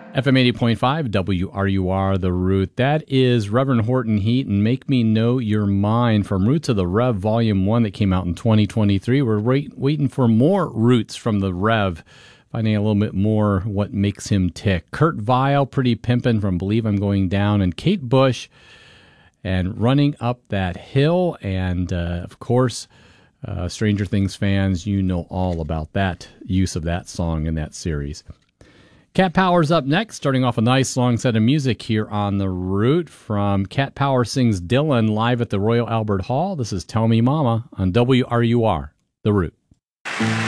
FM 80.5, WRUR, The Root. That is Reverend Horton Heat and Make Me Know Your Mind from Roots of the Rev, Volume 1 that came out in 2023. We're waiting for more Roots from the Rev, finding a little bit more what makes him tick. Kurt Vile, Pretty Pimpin' from Believe I'm Going Down, and Kate Bush, and Running Up That Hill. And, of course, Stranger Things fans, you know all about that use of that song in that series. Cat Power's up next, starting off a nice long set of music here on The Root. From Cat Power sings Dylan live at the Royal Albert Hall. This is Tell Me Mama on WRUR, The Root.